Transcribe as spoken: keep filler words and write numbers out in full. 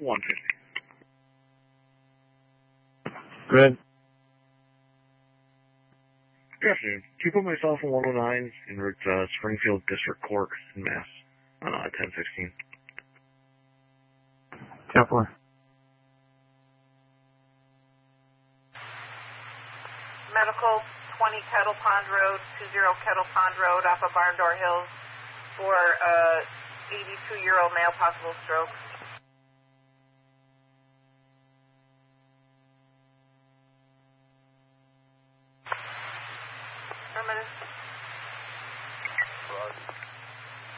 one fifty. Good. Good afternoon. Can you put myself in one oh nine in route uh, Springfield District Court in Mass? Uh, ten sixteen. Kepler. Medical twenty Kettle Pond Road, two zero Kettle Pond Road off of Barn Door Hills for uh eighty-two-year-old male, possible stroke. Affirmative.